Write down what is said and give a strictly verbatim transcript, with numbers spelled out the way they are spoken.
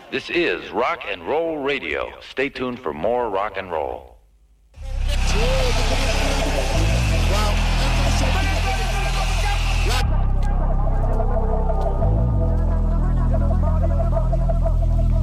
This is Rock and Roll Radio. Stay tuned for more rock and roll. Yeah.